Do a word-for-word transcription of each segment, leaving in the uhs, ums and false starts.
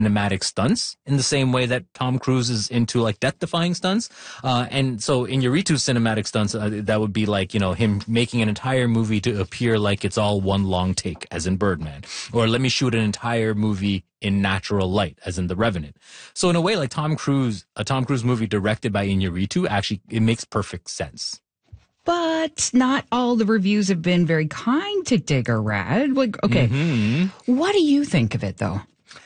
cinematic stunts in the same way that Tom Cruise is into like death-defying stunts. Uh, and so Iñárritu's cinematic stunts, uh, that would be like, you know, him making an entire movie to appear like it's all one long take, as in Birdman. Or let me shoot an entire movie in natural light, as in The Revenant. So in a way, like Tom Cruise, a Tom Cruise movie directed by Iñárritu, actually, it makes perfect sense. But not all the reviews have been very kind to Digger, Rad. Like, okay, mm-hmm. What do you think of it, though?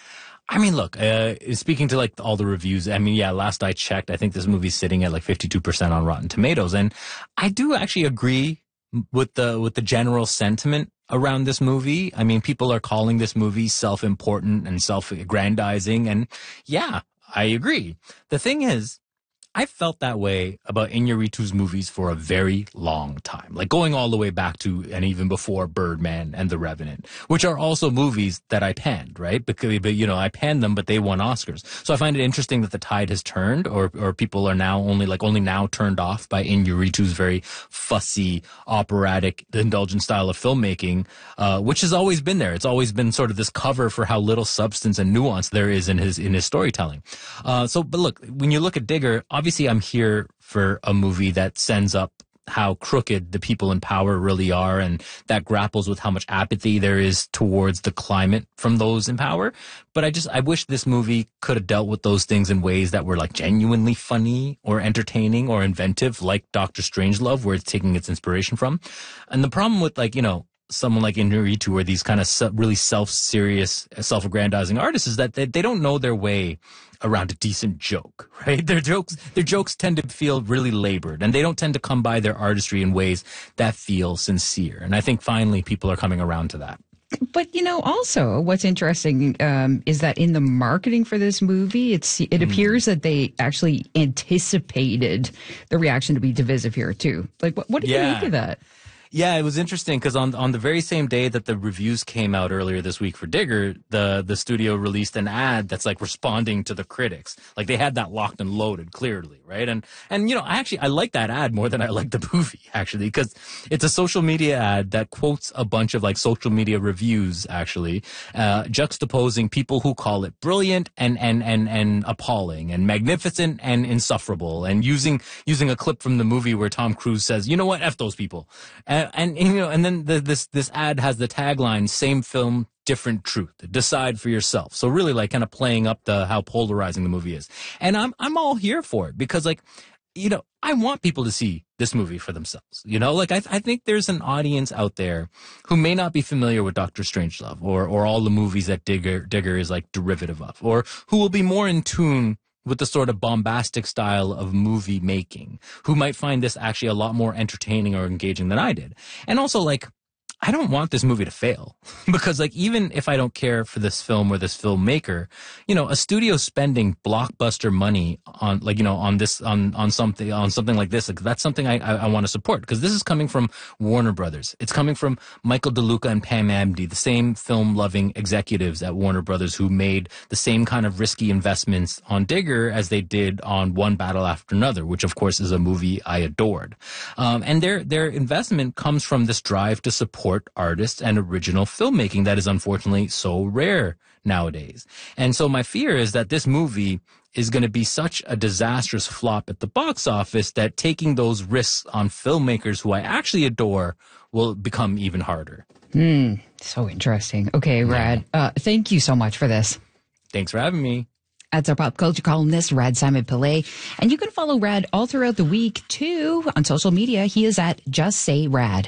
I mean, look, uh, speaking to like all the reviews, I mean, yeah, last I checked, I think this movie's sitting at like fifty-two percent on Rotten Tomatoes. And I do actually agree with the, with the general sentiment around this movie. I mean, people are calling this movie self-important and self-aggrandizing. And yeah, I agree. The thing is, I felt that way about Iñárritu's movies for a very long time, like going all the way back to and even before Birdman and The Revenant, which are also movies that I panned, right? Because, but, you know, I panned them, but they won Oscars. So I find it interesting that the tide has turned, or or people are now only like only now turned off by Iñárritu's very fussy, operatic, indulgent style of filmmaking, uh, which has always been there. It's always been sort of this cover for how little substance and nuance there is in his in his storytelling. Uh, so, but look, when you look at Digger, obviously I'm here for a movie that sends up how crooked the people in power really are, and that grapples with how much apathy there is towards the climate from those in power. But I just, I wish this movie could have dealt with those things in ways that were like genuinely funny or entertaining or inventive, like Doctor Strangelove, where it's taking its inspiration from. And the problem with like, you know, someone like Iñárritu or these kind of really self-serious, self-aggrandizing artists is that they, they don't know their way around a decent joke, right? Their jokes, their jokes tend to feel really labored, and they don't tend to come by their artistry in ways that feel sincere. And I think finally people are coming around to that. But, you know, also what's interesting um, is that in the marketing for this movie, it's it appears mm. that they actually anticipated the reaction to be divisive here, too. Like, what, what do you yeah. think of that? Yeah, it was interesting because on on the very same day that the reviews came out earlier this week for Digger, the the studio released an ad that's like responding to the critics. Like they had that locked and loaded clearly, right? And and you know, I actually I like that ad more than I like the movie actually, because it's a social media ad that quotes a bunch of like social media reviews actually, uh, juxtaposing people who call it brilliant and and and and appalling and magnificent and insufferable, and using using a clip from the movie where Tom Cruise says, "You know what? F those people." And, and, and you know, and then the, this this ad has the tagline "Same film, different truth. Decide for yourself." So really, like, kind of playing up the how polarizing the movie is. And I'm I'm all here for it because, like, you know, I want people to see this movie for themselves. You know, like I I think there's an audience out there who may not be familiar with Doctor Strangelove or or all the movies that Digger Digger is like derivative of, or who will be more in tune with the sort of bombastic style of movie making, who might find this actually a lot more entertaining or engaging than I did. And also, like, I don't want this movie to fail because, like, even if I don't care for this film or this filmmaker, you know, a studio spending blockbuster money on, like, you know, on this, on, on something, on something like this, like, that's something I, I, I want to support because this is coming from Warner Brothers. It's coming from Michael DeLuca and Pam Abdy, the same film-loving executives at Warner Brothers who made the same kind of risky investments on Digger as they did on One Battle After Another, which, of course, is a movie I adored. Um, and their, their investment comes from this drive to support artists and original filmmaking that is unfortunately so rare nowadays. And so my fear is that this movie is going to be such a disastrous flop at the box office that taking those risks on filmmakers who I actually adore will become even harder. Hmm. So interesting. Okay, Rad. Uh, thank you so much for this. Thanks for having me. That's our pop culture columnist, Rad Simon Pillay. And you can follow Rad all throughout the week, too, on social media. He is at Just Say Rad.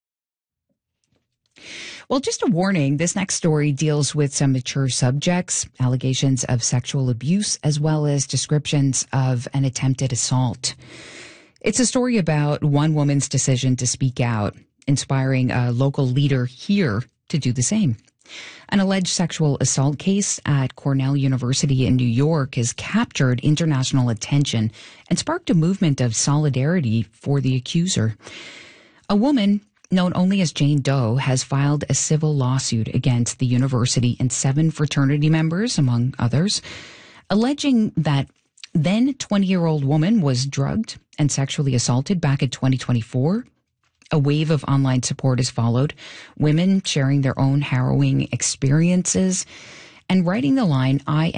Well, just a warning, this next story deals with some mature subjects, allegations of sexual abuse, as well as descriptions of an attempted assault. It's a story about one woman's decision to speak out, inspiring a local leader here to do the same. An alleged sexual assault case at Cornell University in New York has captured international attention and sparked a movement of solidarity for the accuser. A woman known only as Jane Doe has filed a civil lawsuit against the university and seven fraternity members, among others, alleging that then twenty-year-old woman was drugged and sexually assaulted back in twenty twenty-four. A wave of online support has followed, women sharing their own harrowing experiences and writing the line, "I